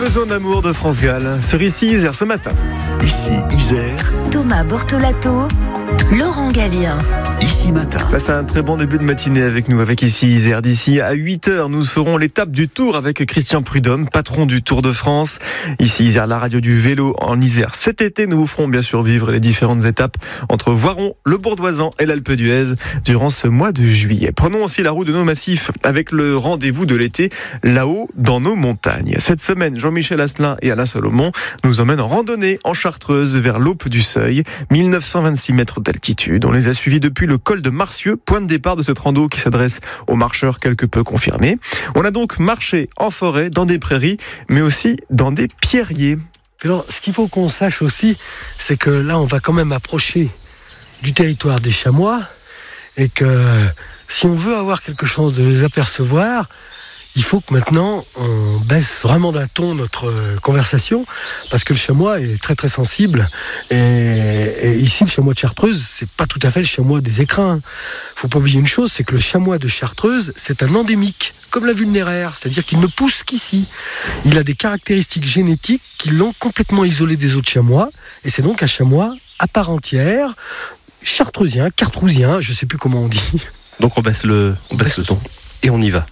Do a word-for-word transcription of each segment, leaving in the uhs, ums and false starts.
besoin d'amour de France Gall sur Ici Isère ce matin. Ici Isère, Thomas Bortolato, Laurent Gallien. Ici matin. Passez un très bon début de matinée avec nous, avec Ici Isère. D'ici à huit heures, nous ferons l'étape du Tour avec Christian Prudhomme, patron du Tour de France. Ici Isère, la radio du vélo en Isère. Cet été, nous vous ferons bien sûr vivre les différentes étapes entre Voiron, le Bourdoisan et l'Alpe d'Huez durant ce mois de juillet. Prenons aussi la route de nos massifs avec le rendez-vous de l'été là-haut dans nos montagnes. Cette semaine, Jean-Michel Asselin et Alain Salomon nous emmènent en randonnée en Chartreuse vers l'Aube du Seuil, mille neuf cent vingt-six mètres d'altitude. On les a suivis depuis le col de Marcieux, point de départ de cette rando qui s'adresse aux marcheurs quelque peu confirmés. On a donc marché en forêt, dans des prairies, mais aussi dans des pierriers. Alors, ce qu'il faut qu'on sache aussi, c'est que là, on va quand même approcher du territoire des chamois et que si on veut avoir quelque chose de les apercevoir, il faut que maintenant on baisse vraiment d'un ton notre conversation parce que le chamois est très très sensible et, et ici le chamois de Chartreuse c'est pas tout à fait le chamois des écrins. Faut pas oublier une chose, c'est que le chamois de Chartreuse c'est un endémique comme la vulnéraire, c'est-à-dire qu'il ne pousse qu'ici. Il a des caractéristiques génétiques qui l'ont complètement isolé des autres chamois et c'est donc un chamois à part entière, chartreusien, cartrousien, je sais plus comment on dit. Donc on baisse le, on baisse le ton et on y va.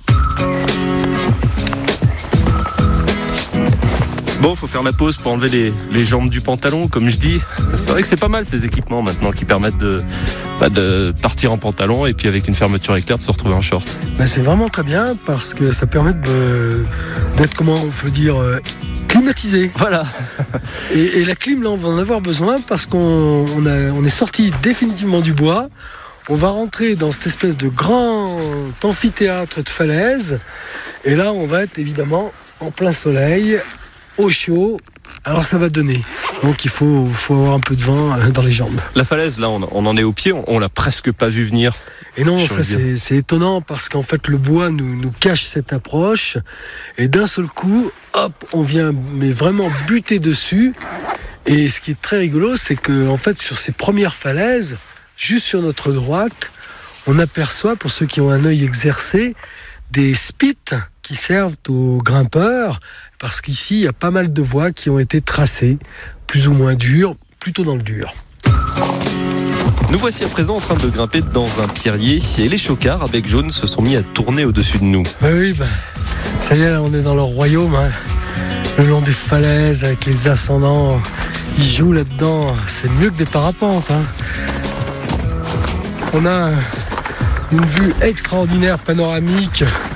Bon, faut faire la pause pour enlever les, les jambes du pantalon, comme je dis. C'est vrai que c'est pas mal ces équipements maintenant qui permettent de, bah, de partir en pantalon et puis avec une fermeture éclair de se retrouver en short. Ben c'est vraiment très bien parce que ça permet de, d'être, comment on peut dire, euh, climatisé. Voilà. Et, et la clim, là, on va en avoir besoin parce qu'on on a, on est sorti définitivement du bois. On va rentrer dans cette espèce de grand amphithéâtre de falaises. Et là, on va être évidemment en plein soleil, au chaud, alors ça va donner. Donc il faut, faut avoir un peu de vent dans les jambes. La falaise, là, on, on en est au pied, on, on l'a presque pas vu venir. Et non, ça c'est, c'est étonnant parce qu'en fait le bois nous, nous cache cette approche et d'un seul coup, hop, on vient mais vraiment buter dessus. Et ce qui est très rigolo, c'est que en fait sur ces premières falaises, juste sur notre droite, on aperçoit, pour ceux qui ont un œil exercé, des spits qui servent aux grimpeurs, parce qu'ici, il y a pas mal de voies qui ont été tracées, plus ou moins dures, plutôt dans le dur. Nous voici à présent en train de grimper dans un pierrier et les chocards avec jaune se sont mis à tourner au-dessus de nous. Bah oui, bah, ça y est, là, on est dans leur royaume, hein. Le long des falaises, avec les ascendants, ils jouent là-dedans, c'est mieux que des parapentes, hein. On a une vue extraordinaire, panoramique,